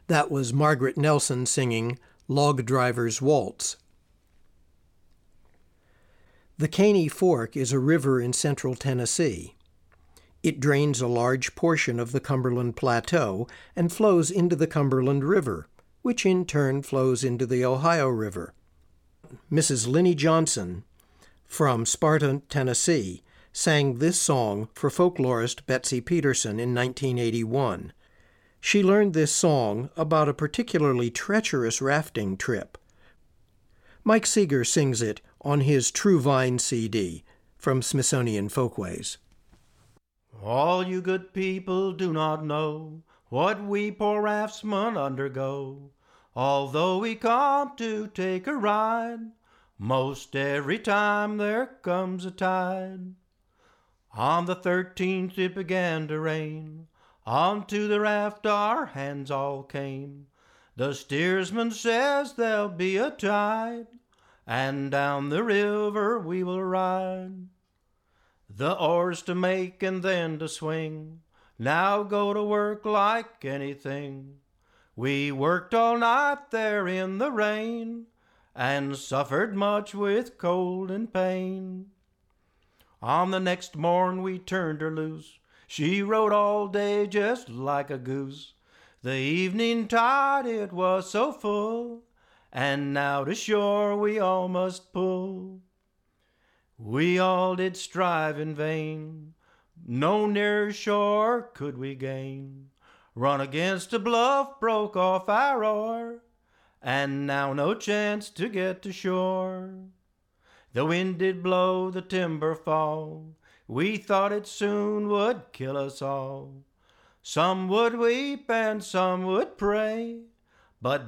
That was Margaret Nelson singing Log Driver's Waltz. The Caney Fork is a river in central Tennessee. It drains a large portion of the Cumberland Plateau and flows into the Cumberland River, which in turn flows into the Ohio River. Mrs. Linnie Johnson from Sparta, Tennessee, sang this song for folklorist Betsy Peterson in 1981. She learned this song about a particularly treacherous rafting trip. Mike Seeger sings it on his True Vine CD from Smithsonian Folkways. All you good people do not know what we poor raftsmen undergo, although we come to take a ride most every time there comes a tide. On the 13th it began to rain, onto the raft our hands all came. The steersman says there'll be a tide, and down the river we will ride. The oars to make and then to swing, now go to work like anything. We worked all night there in the rain, and suffered much with cold and pain. On the next morn we turned her loose, she rode all day just like a goose. The evening tide it was so full, and now to shore we all must pull. We all did strive in vain, no nearer shore could we gain. Run against a bluff, broke off our oar, and now no chance to get to shore. The wind did blow, the timber fall, we thought it soon would kill us all. Some would weep and some would pray, but